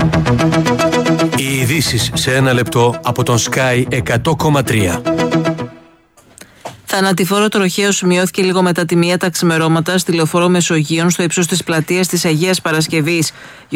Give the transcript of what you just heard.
Οι ειδήσεις σε ένα λεπτό από τον Sky 100,3. Θανατηφόρο τροχαίο σημειώθηκε λίγο μετά τη 1 τα ξημερώματα στη λεωφόρο Μεσογείων στο ύψος της πλατείας της Αγίας Παρασκευής.